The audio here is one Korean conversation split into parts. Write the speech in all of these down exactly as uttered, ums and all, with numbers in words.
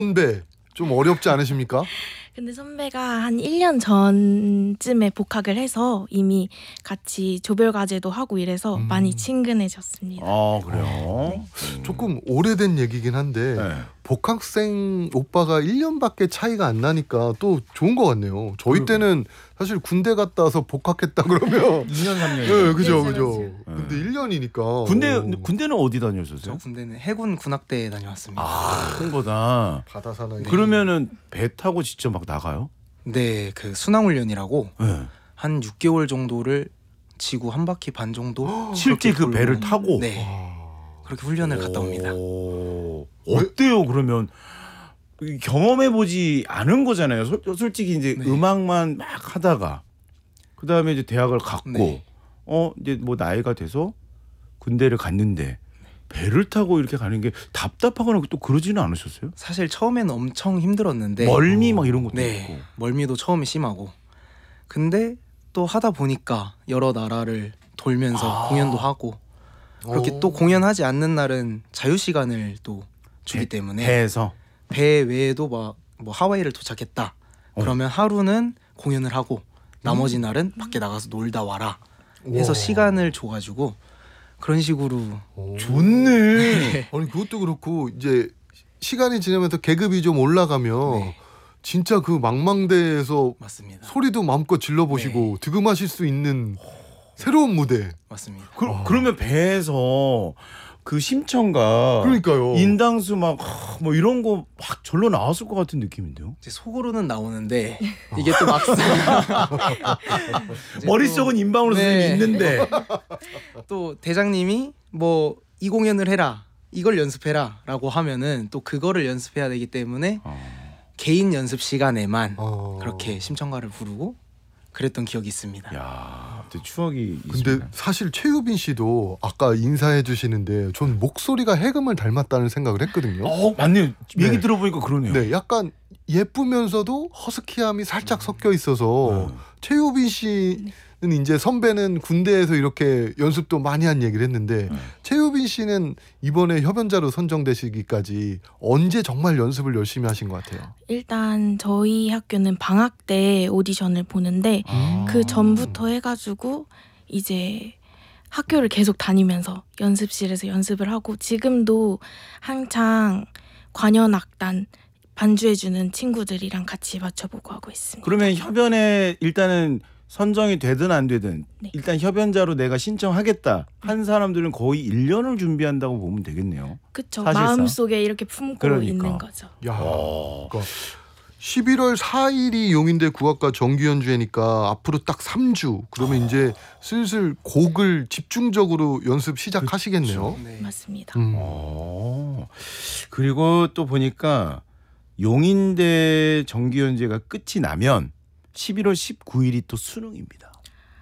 선배 좀 어렵지 않으십니까? 근데 선배가 한 일 년 전쯤에 복학을 해서 이미 같이 조별과제도 하고 이래서 음. 많이 친근해졌습니다. 아 그래요? 네. 음. 조금 오래된 얘기긴 한데 네. 복학생 오빠가 일 년밖에 차이가 안 나니까 또 좋은 것 같네요. 저희 그리고- 때는 사실 군대 갔다 와서 복학했다 그러면 이 년 삼 년. 네, 그죠, 그렇죠, 그죠. 그렇죠. 근데 일 년이니까 군대 군대는 어디 다녔었어요? 저 군대는 해군 군악대에 다녀왔습니다. 아, 큰 거다. 바다 사나이. 그러면은 배 타고 직접 막 나가요? 네, 그 순항훈련이라고 네. 한 육 개월 정도를 지구 한 바퀴 반 정도 실제 그렇게 그 배를 돌고, 타고. 네, 와. 그렇게 훈련을 갔다 옵니다. 오, 어때요? 그러면 경험해 보지 않은 거잖아요. 솔, 솔직히 이제 네. 음악만 막 하다가 그 다음에 이제 대학을 갔고, 네. 어 이제 뭐 나이가 돼서 군대를 갔는데 배를 타고 이렇게 가는 게 답답하거나 또 그러지는 않으셨어요? 사실 처음에는 엄청 힘들었는데 멀미 막 이런 것도 네, 있고. 멀미도 처음에 심하고 근데 또 하다 보니까 여러 나라를 돌면서 아. 공연도 하고 그렇게 오. 또 공연하지 않는 날은 자유 시간을 또 주기 배- 때문에 배에서. 배 외에도 막 뭐 하와이를 도착했다 어. 그러면 하루는 공연을 하고 나머지 날은 밖에 나가서 놀다 와라 해서 우와. 시간을 줘가지고 그런 식으로 오. 좋네. 아니 그것도 그렇고 이제 시간이 지나면서 계급이 좀 올라가면 네, 진짜 그 망망대에서 맞습니다. 소리도 마음껏 질러보시고 득음하실 수 있는 새로운 무대. 맞습니다. 그, 아. 그러면 배에서 그 심청가 그러니까요. 인당수 막 뭐 이런 거 막 절로 나왔을 것 같은 느낌인데요. 제 속으로는 나오는데 이게 또 막상 이제 머릿속은 인방으로 네. 선생님이 있는데. 또, 또 대장님이 뭐 이 공연을 해라 이걸 연습해라라고 하면은 또 그거를 연습해야 되기 때문에 어. 개인 연습 시간에만 어. 그렇게 심청가를 부르고 그랬던 기억이 있습니다. 야, 또 추억이 근데 있습니다. 사실 최유빈 씨도 아까 인사해 주시는데 전 목소리가 해금을 닮았다는 생각을 했거든요. 어, 맞네요. 얘기 네. 들어보니까 그러네요. 네, 약간 예쁘면서도 허스키함이 살짝 섞여 있어서 네. 최유빈 씨는 이제 선배는 군대에서 이렇게 연습도 많이 한 얘기를 했는데 네. 최유빈 씨는 이번에 협연자로 선정되시기까지 언제 정말 연습을 열심히 하신 것 같아요? 일단 저희 학교는 방학 때 오디션을 보는데 아. 그 전부터 해가지고 이제 학교를 계속 다니면서 연습실에서 연습을 하고 지금도 한창 관현악단 반주해주는 친구들이랑 같이 맞춰보고 하고 있습니다. 그러면 협연에 일단은 선정이 되든 안 되든 네. 일단 협연자로 내가 신청하겠다 한 사람들은 거의 일 년을 준비한다고 보면 되겠네요. 그쵸. 사실상. 마음속에 이렇게 품고 그러니까. 있는 거죠. 야, 어. 그러니까 십일월 사일이 용인대 국악과 정기연주회니까 앞으로 딱 삼 주 그러면 이제 슬슬 곡을 집중적으로 연습 시작하시겠네요. 네. 맞습니다. 음. 어. 그리고 또 보니까 용인대 정기연재가 끝이 나면 십일월 십구일이 또 수능입니다.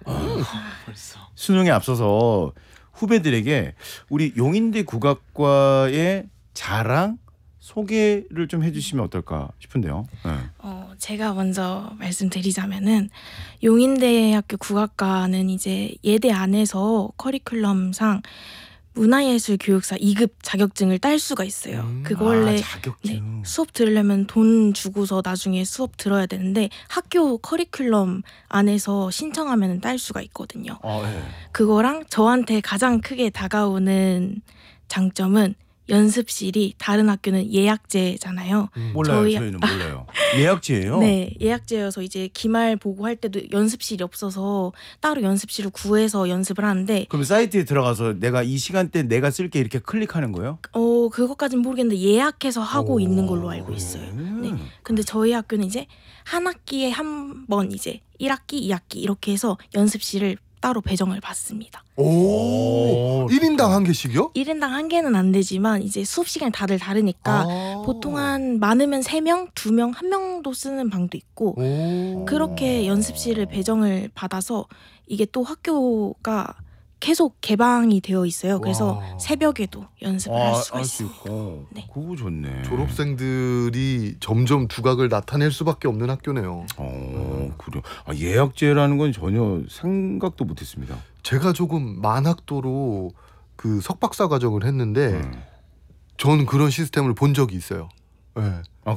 벌써 수능에 앞서서 후배들에게 우리 용인대 국악과의 자랑 소개를 좀 해주시면 어떨까 싶은데요. 네. 어, 제가 먼저 말씀드리자면은 용인대학교 국악과는 이제 예대 안에서 커리큘럼상 문화예술 교육사 이 급 자격증을 딸 수가 있어요. 음. 그거 원래 아, 자격증. 네, 수업 들으려면 돈 주고서 나중에 수업 들어야 되는데 학교 커리큘럼 안에서 신청하면 딸 수가 있거든요. 아, 네. 그거랑 저한테 가장 크게 다가오는 장점은 연습실이 다른 학교는 예약제잖아요. 음. 몰라요. 저희- 저희는 몰라요. 예약제예요? 네, 예약제여서 이제 기말 보고 할 때도 연습실이 없어서 따로 연습실을 구해서 연습을 하는데 그럼 사이트에 들어가서 내가 이 시간대 내가 쓸게 이렇게 클릭하는 거예요? 어 그것까진 모르겠는데 예약해서 하고 오. 있는 걸로 알고 있어요. 음. 네. 근데 저희 학교는 이제 한 학기에 한 번 이제 일 학기, 이 학기 이렇게 해서 연습실을 따로 배정을 받습니다. 오, 오, 일 인당 한 개씩이요? 일 인당 한 개는 안 되지만 이제 수업 시간이 다들 다르니까 아. 보통 한 많으면 세 명, 두 명, 한 명도 쓰는 방도 있고 오. 그렇게 연습실을 배정을 받아서 이게 또 학교가 계속 개방이 되어 있어요. 그래서 와. 새벽에도 연습을 할 수가 할수 있어요. 있고. 네. 그거 좋네. 졸업생들이 점점 두각을 나타낼 수밖에 없는 학교네요. 어, 그래. 아, 예약제라는 건 전혀 생각도 못했습니다. 제가 조금 만학도로 그 석박사 과정을 했는데 음. 전 그런 시스템을 본 적이 있어요. 네. 아,